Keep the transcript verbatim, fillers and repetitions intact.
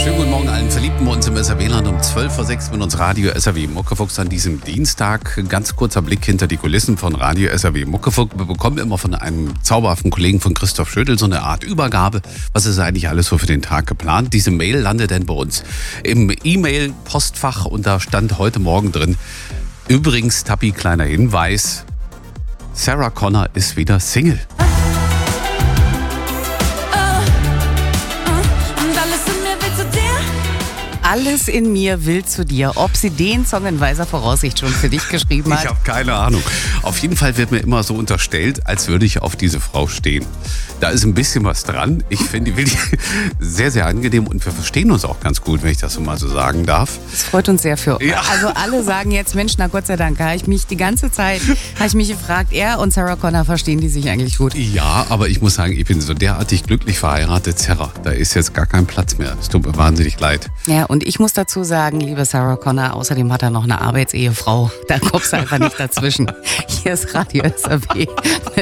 Schönen guten Morgen allen Verliebten bei uns im S R W-Land um zwölf Uhr sechs mit uns Radio S R W Muckefuchs an diesem Dienstag. Ganz kurzer Blick hinter die Kulissen von Radio S R W Muckefuchs. Wir bekommen immer von einem zauberhaften Kollegen von Christoph Schödel so eine Art Übergabe. Was ist eigentlich alles so für den Tag geplant? Diese Mail landet dann bei uns im E-Mail-Postfach und da stand heute Morgen drin: Übrigens, Tappi, kleiner Hinweis, Sarah Connor ist wieder Single. Alles in mir will zu dir. Ob sie den Song in weiser Voraussicht schon für dich geschrieben hat? Ich habe keine Ahnung. Auf jeden Fall wird mir immer so unterstellt, als würde ich auf diese Frau stehen. Da ist ein bisschen was dran. Ich finde die sehr, sehr angenehm und wir verstehen uns auch ganz gut, wenn ich das so mal so sagen darf. Das freut uns sehr für. Ja. Also alle sagen jetzt, Mensch, na Gott sei Dank, habe ich mich die ganze Zeit, habe ich mich gefragt, er und Sarah Connor, verstehen die sich eigentlich gut? Ja, aber ich muss sagen, ich bin so derartig glücklich verheiratet, Sarah. Da ist jetzt gar kein Platz mehr. Es tut mir wahnsinnig leid. Ja, und ich muss dazu sagen, liebe Sarah Connor, außerdem hat er noch eine Arbeitsehefrau. Da kommst du einfach nicht dazwischen. Hier ist Radio S R W.